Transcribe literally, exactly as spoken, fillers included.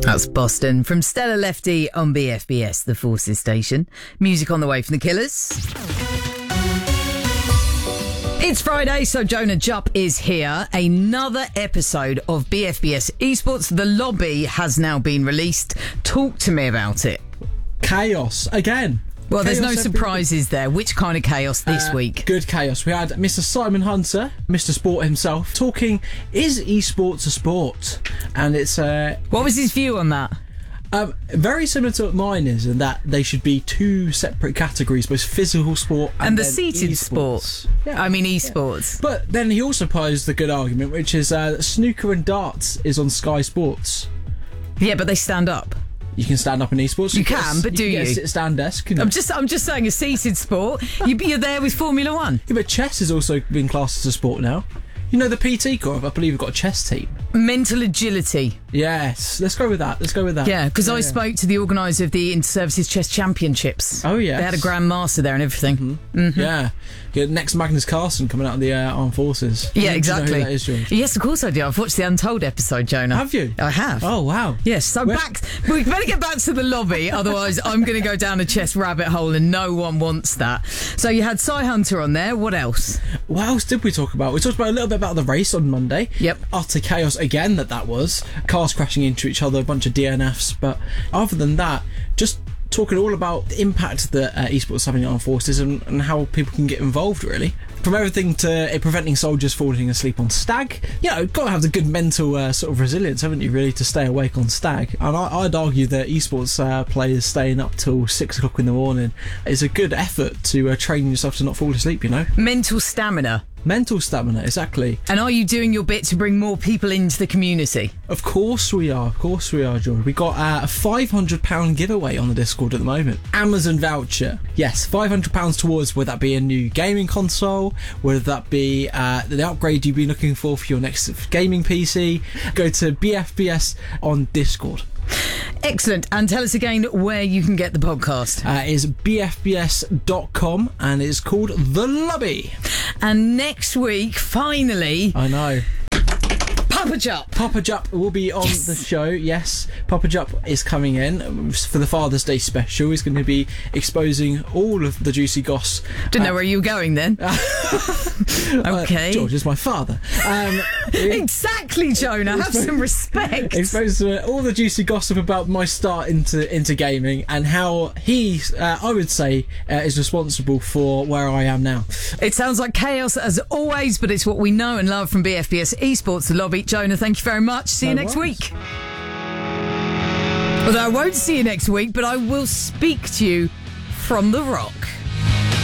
That's Boston from Stella Lefty on B F B S, the Forces station. Music on the way from the Killers. It's Friday, so Jonah Jupp is here. Another episode of B F B S Esports. The lobby has now been released. Talk to me about it. Chaos again. Well, chaos there's no surprises there. Which kind of chaos this uh, week? Good chaos. We had Mister Simon Hunter, Mister Sport himself, talking, is esports a sport? And it's... Uh, what was his view on that? Um, very similar to what mine is, in that they should be two separate categories, both physical sport and, and the then seated esports. sport. Yeah. I mean esports. Yeah. But then he also posed the good argument, which is uh, snooker and darts is on Sky Sports. Yeah, but they stand up. You can stand up in esports. You, you can, a, but do you? you? Get a sit-stand desk. You know? I'm just, I'm just saying, a seated sport. you, you're there with Formula One. Yeah, but chess has also been classed as a sport now. You know the P T Corps, I believe, have got a chess team. Mental agility. Yes, let's go with that. Let's go with that. Yeah, because yeah, I yeah. spoke to the organiser of the Inter-Services Chess Championships. Oh, yes. They had a Grand Master there and everything. Mm-hmm. Mm-hmm. Yeah. yeah. Next Magnus Carlsen coming out of the uh, Armed Forces. Yeah, Do exactly. You know who that is, George? Yes, of course I do. I've watched the Untold episode, Jonah. Have you? I have. Oh, wow. Yes, so Where- back... We better get back to the lobby, otherwise I'm going to go down a chess rabbit hole and no one wants that. So you had Cy Hunter on there. What else? What else did we talk about? We talked about a little bit about the race on Monday. Yep. Utter chaos again that that was. Cars crashing into each other, a bunch of D N Fs. But other than that, just talking all about the impact that uh, esports is having on armed forces and, and how people can get involved, really. From everything to uh, preventing soldiers falling asleep on stag. You know, got to have the good mental uh, sort of resilience, haven't you, really, to stay awake on stag. And I, I'd argue that esports uh, players staying up till six o'clock in the morning is a good effort to uh, train yourself to not fall asleep, you know. Mental stamina. Mental stamina, exactly. And are you doing your bit to bring more people into the community? Of course we are, of course we are, George. We got uh, a five hundred pounds giveaway on the Discord at the moment. Amazon voucher. Yes, five hundred pounds towards, whether that be a new gaming console, whether that be uh, the upgrade you've been looking for for your next gaming P C. Go to B F B S on Discord. Excellent. And tell us again where you can get the podcast. Uh, is b f b s dot com and it's called The Lobby. And next week, finally... I know. Papa Jupp. Papa Jupp will be on Yes. the show, yes. Papa Jupp is coming in for the Father's Day special. He's going to be exposing all of the juicy goss. Didn't uh, know where you were going then. Okay. Uh, George is my father. Um, Exactly, Jonah. Have some respect. exposed uh, all the juicy gossip about my start into into gaming and how he, uh, I would say, uh, is responsible for where I am now. It sounds like chaos as always, but it's what we know and love from B F B S Esports, the lobby. Jonah, thank you very much. See you No next worries. week. Although I won't see you next week, but I will speak to you from the rock.